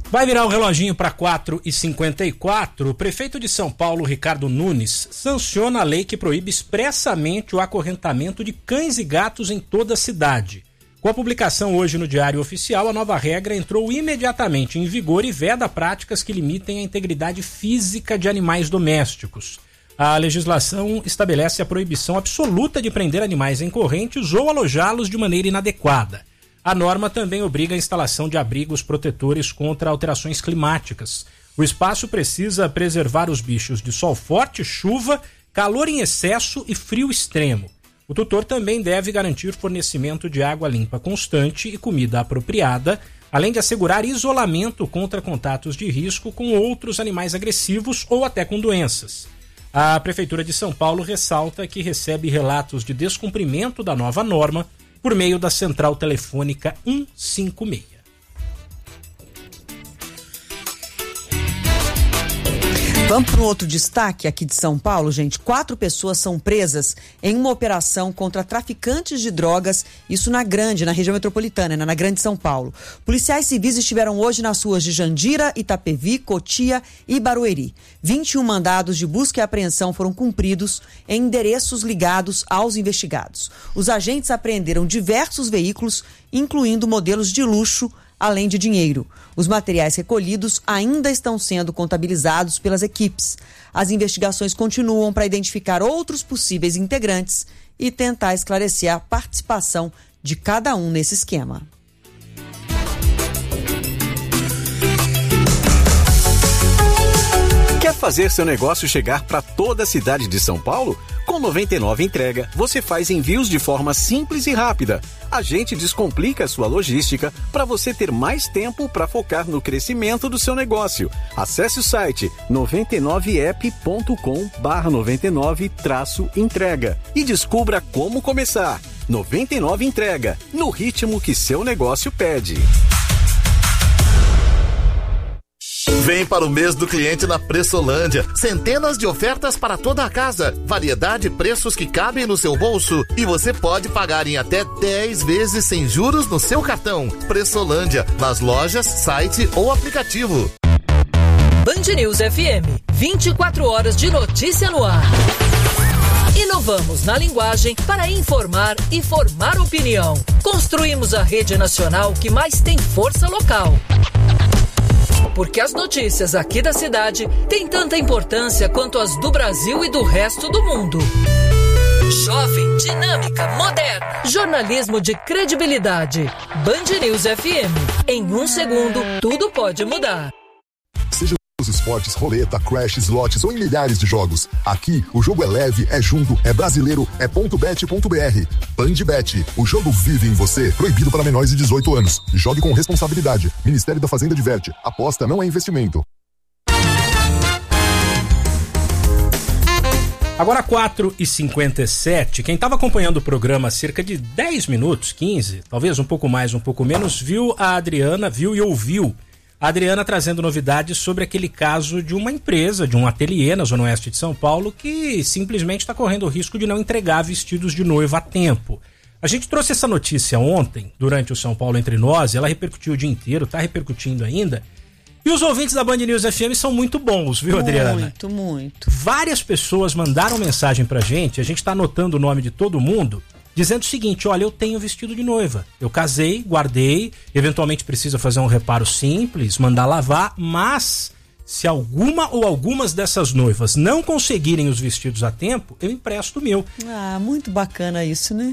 Vai virar o reloginho para 4h54. O prefeito de São Paulo, Ricardo Nunes, sanciona a lei que proíbe expressamente o acorrentamento de cães e gatos em toda a cidade. Com a publicação hoje no Diário Oficial, a nova regra entrou imediatamente em vigor e veda práticas que limitem a integridade física de animais domésticos. A legislação estabelece a proibição absoluta de prender animais em correntes ou alojá-los de maneira inadequada. A norma também obriga a instalação de abrigos protetores contra alterações climáticas. O espaço precisa preservar os bichos de sol forte, chuva, calor em excesso e frio extremo. O tutor também deve garantir fornecimento de água limpa constante e comida apropriada, além de assegurar isolamento contra contatos de risco com outros animais agressivos ou até com doenças. A Prefeitura de São Paulo ressalta que recebe relatos de descumprimento da nova norma por meio da central telefônica 156. Vamos para um outro destaque aqui de São Paulo, gente. 4 pessoas são presas em uma operação contra traficantes de drogas, isso na região metropolitana, na Grande São Paulo. Policiais civis estiveram hoje nas ruas de Jandira, Itapevi, Cotia e Barueri. 21 mandados de busca e apreensão foram cumpridos em endereços ligados aos investigados. Os agentes apreenderam diversos veículos, incluindo modelos de luxo, além de dinheiro. Os materiais recolhidos ainda estão sendo contabilizados pelas equipes. As investigações continuam para identificar outros possíveis integrantes e tentar esclarecer a participação de cada um nesse esquema. Quer fazer seu negócio chegar para toda a cidade de São Paulo? Com 99 Entrega, você faz envios de forma simples e rápida. A gente descomplica a sua logística para você ter mais tempo para focar no crescimento do seu negócio. Acesse o site 99app.com/99-entrega e descubra como começar. 99 Entrega, no ritmo que seu negócio pede. Vem para o mês do cliente na Pressolândia. Centenas de ofertas para toda a casa. Variedade e preços que cabem no seu bolso. E você pode pagar em até 10 vezes sem juros no seu cartão. Pressolândia, nas lojas, site ou aplicativo. Band News FM, 24 horas de notícia no ar. Inovamos na linguagem para informar e formar opinião. Construímos a rede nacional que mais tem força local. Porque as notícias aqui da cidade têm tanta importância quanto as do Brasil e do resto do mundo. Jovem, dinâmica, moderna. Jornalismo de credibilidade. Band News FM. Em 1 segundo, tudo pode mudar. Seja os esportes, roleta, crash, slots ou em milhares de jogos. Aqui, o jogo é leve, é junto, é brasileiro, é .bet.br. Bandbet, o jogo vive em você. Proibido para menores de 18 anos. Jogue com responsabilidade. Ministério da Fazenda diverte. Aposta não é investimento. Agora 4h57, quem estava acompanhando o programa há cerca de 10 minutos, 15, talvez um pouco mais, um pouco menos, viu a Adriana, viu e ouviu a Adriana trazendo novidades sobre aquele caso de uma empresa, de um ateliê na Zona Oeste de São Paulo, que simplesmente está correndo o risco de não entregar vestidos de noiva a tempo. A gente trouxe essa notícia ontem, durante o São Paulo Entre Nós, ela repercutiu o dia inteiro, está repercutindo ainda. E os ouvintes da Band News FM são muito bons, viu, Adriana? Muito, muito. Várias pessoas mandaram mensagem pra gente, a gente tá anotando o nome de todo mundo, dizendo o seguinte: olha, eu tenho vestido de noiva. Eu casei, guardei, eventualmente precisa fazer um reparo simples, mandar lavar, mas se alguma ou algumas dessas noivas não conseguirem os vestidos a tempo, eu empresto o meu. Ah, muito bacana isso, né?